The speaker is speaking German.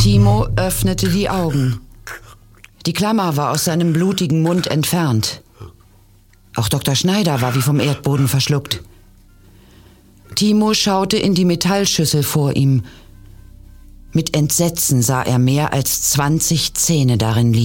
Timo öffnete die Augen. Die Klammer war aus seinem blutigen Mund entfernt. Auch Dr. Schneider war wie vom Erdboden verschluckt. Timo schaute in die Metallschüssel vor ihm. Mit Entsetzen sah er mehr als 20 Zähne darin liegen.